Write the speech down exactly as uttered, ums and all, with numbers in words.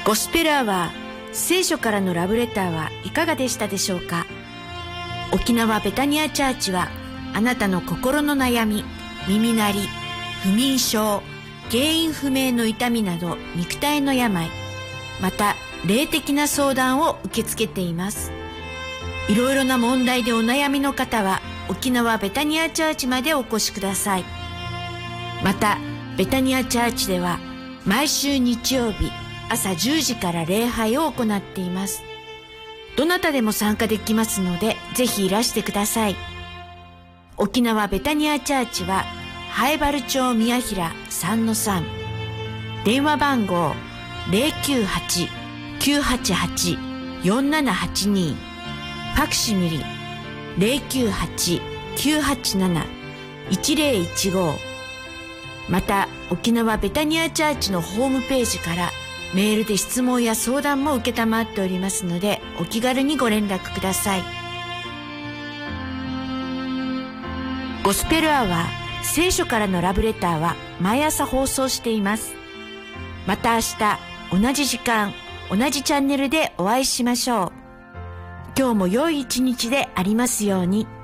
ゴスペルアワー、聖書からのラブレターはいかがでしたでしょうか。沖縄ベタニアチャーチは、あなたの心の悩み、耳鳴り、不眠症、原因不明の痛みなど肉体の病、また霊的な相談を受け付けています。いろいろな問題でお悩みの方は、沖縄ベタニアチャーチまでお越しください。またベタニアチャーチでは毎週日曜日朝じゅうじから礼拝を行っています。どなたでも参加できますので、ぜひいらしてください。沖縄ベタニアチャーチは南風原町宮平 さんのさん、 電話番号 ゼロきゅうはち きゅうはちはち よんななはちに、 ファクシミリ ゼロきゅうはち きゅうはちなな いちゼロいちご。 また沖縄ベタニアチャーチのホームページからメールで質問や相談も受けたまっておりますので、お気軽にご連絡ください。ゴスペルアワー、聖書からのラブレターは毎朝放送しています。また明日同じ時間同じチャンネルでお会いしましょう。今日も良い一日でありますように。